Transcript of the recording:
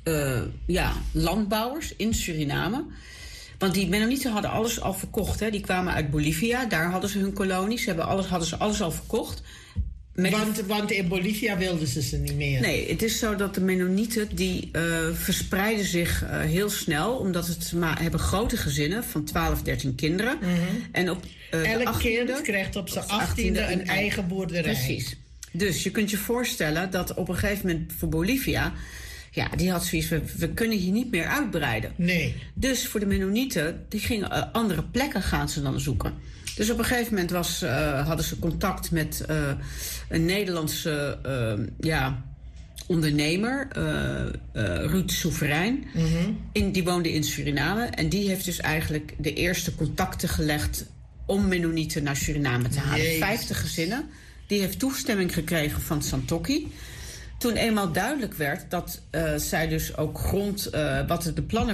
landbouwers in Suriname. Want die Mennonieten hadden alles al verkocht. Hè. Die kwamen uit Bolivia, daar hadden ze hun kolonies. Hadden ze alles al verkocht. Want in Bolivia wilden ze niet meer. Nee, het is zo dat de Mennonieten die verspreiden zich heel snel. Omdat ze hebben grote gezinnen van 12, 13 kinderen. Mm-hmm. En op elk kind krijgt op zijn 18e een eigen boerderij. Precies. Dus je kunt je voorstellen dat op een gegeven moment voor Bolivia... Ja, die had zoiets van, we kunnen hier niet meer uitbreiden. Nee. Dus voor de Mennonieten, die gingen andere plekken gaan ze dan zoeken. Dus op een gegeven moment hadden ze contact met een Nederlandse ondernemer, Ruud Soeverein. Mm-hmm. Die woonde in Suriname. En die heeft dus eigenlijk de eerste contacten gelegd om Mennonieten naar Suriname te halen. Jezus. 50 gezinnen. Die heeft toestemming gekregen van Santokki. Toen eenmaal duidelijk werd dat zij dus ook grond, wat de plannen